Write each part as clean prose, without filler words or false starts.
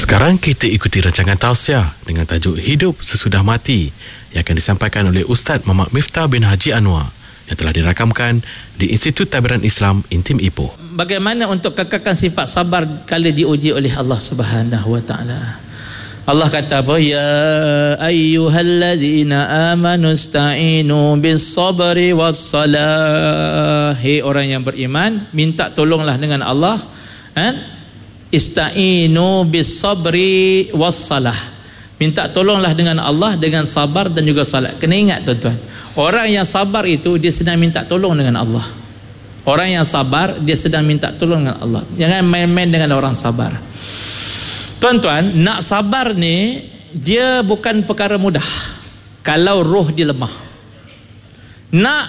Sekarang kita ikuti rancangan tausiah dengan tajuk Hidup Sesudah Mati yang akan disampaikan oleh Ustaz Muhammad Miftah bin Haji Anwar yang telah dirakamkan di Institut Tabiran Islam Intim Ipoh. Bagaimana untuk kekalkan sifat sabar kala diuji oleh Allah Subhanahu wa taala? Allah kata apa? Ya ayyuhallazina amanu ista'inu bis-sabri was-salah. Hei orang yang beriman, minta tolonglah dengan Allah. Ista'inu bis-sabri was-salah. Minta tolonglah dengan Allah dengan sabar dan juga salat. Kena ingat tuan-tuan, orang yang sabar itu dia sedang minta tolong dengan Allah. Orang yang sabar dia sedang minta tolong dengan Allah. Jangan main-main dengan orang sabar. Tuan-tuan, nak sabar ni dia bukan perkara mudah kalau roh dia lemah. Nak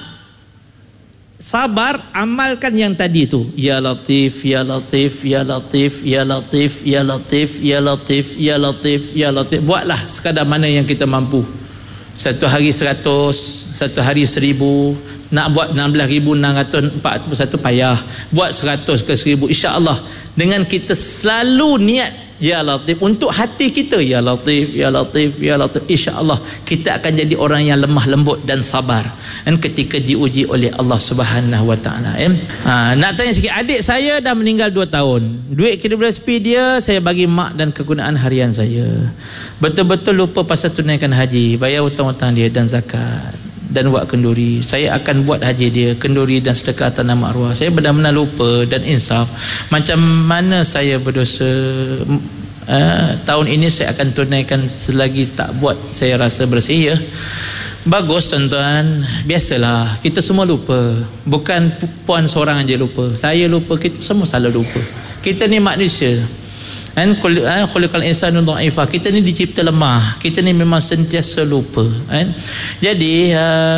sabar, amalkan yang tadi tu. Ya Latif, Ya Latif, Ya Latif, Ya Latif, Ya Latif, Ya Latif, Ya Latif, Ya Latif. Buatlah sekadar mana yang kita mampu. Satu hari 100, satu hari 1000. Nak buat 16,641 payah. Buat 100 ke 1000, insya-Allah dengan kita selalu niat Ya Latif untuk hati kita, Ya Latif, Ya Latif, Ya Latif, insya-Allah kita akan jadi orang yang lemah lembut dan sabar ketika diuji oleh Allah Subhanahu wa taala. Nak tanya sikit, adik saya dah meninggal 2 tahun. Duit KWSP dia saya bagi mak dan kegunaan harian saya. Betul-betul lupa pasal tunaikan haji, bayar hutang-hutang dia dan zakat dan buat kenduri. Saya akan buat haji dia, kenduri dan sedekah atas nama arwah. Saya benar-benar lupa dan insaf. Macam mana saya berdosa? Tahun ini saya akan tunaikan, selagi tak buat saya rasa bersih. Ya, bagus tuan-tuan. Biasalah, kita semua lupa. Bukan puan seorang aja lupa. Saya lupa, kita semua selalu lupa. Kita ni manusia. Khuliqal insanu dhaifah. Kita ni dicipta lemah. Kita ni memang sentiasa lupa. Jadi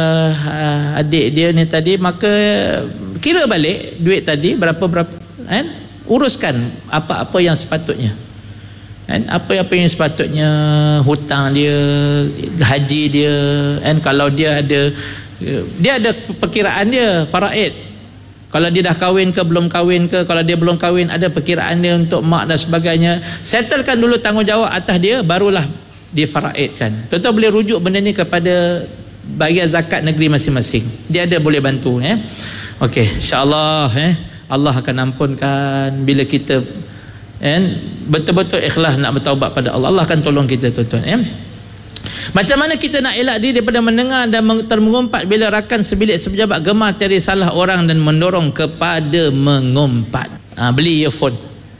adik dia ni tadi, maka kira balik duit tadi berapa uruskan apa-apa yang sepatutnya. Apa-apa yang sepatutnya, hutang dia, haji dia, kalau dia ada perkiraan dia faraid. Kalau dia dah kahwin ke belum kahwin ke, kalau dia belum kahwin ada perkiraan dia untuk mak dan sebagainya. Settlekan dulu tanggungjawab atas dia, barulah difaraidkan. Tuan-tuan boleh rujuk benda ni kepada bahagian zakat negeri masing-masing. Dia ada boleh bantu. Okey, insya-Allah Allah akan ampunkan bila kita betul-betul ikhlas nak bertaubat pada Allah. Allah akan tolong kita tuan-tuan. Macam mana kita nak elak diri daripada mendengar dan termengumpat bila rakan sebilik sepejabat gemar cari salah orang dan mendorong kepada mengumpat. Beli earphone,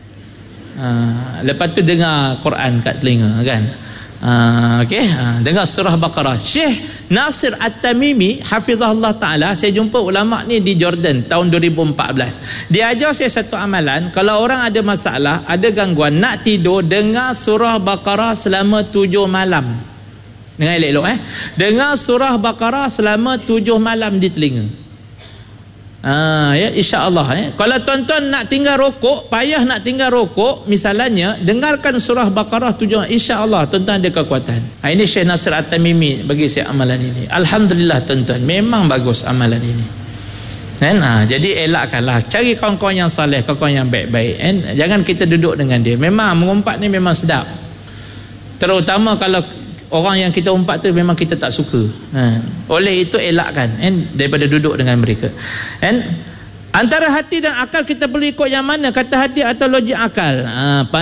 lepas tu dengar Quran kat telinga kan. Dengar surah Baqarah. Syekh Nasir At-Tamimi hafizahullah ta'ala, saya jumpa ulama ni di Jordan tahun 2014. Dia ajar saya satu amalan. Kalau orang ada masalah, ada gangguan, nak tidur, dengar surah Baqarah selama 7 malam. Dengar elok-elok dengar surah Baqarah selama 7 malam di telinga. Ya, insya-Allah. Kalau tuan-tuan nak tinggal rokok, payah nak tinggal rokok misalnya, dengarkan surah Baqarah 7, insya-Allah tuan-tuan ada kekuatan. Ini Syekh Nasir At-Tamimi bagi saya amalan ini. Alhamdulillah tuan-tuan, memang bagus amalan ini. Jadi elakkanlah, cari kawan-kawan yang saleh, kawan-kawan yang baik-baik. Jangan kita duduk dengan dia. Memang mengumpat ni memang sedap. Terutama kalau orang yang kita umpat tu memang kita tak suka. Oleh itu elakkan daripada duduk dengan mereka. Antara hati dan akal kita perlu ikut yang mana? Kata hati atau logik akal?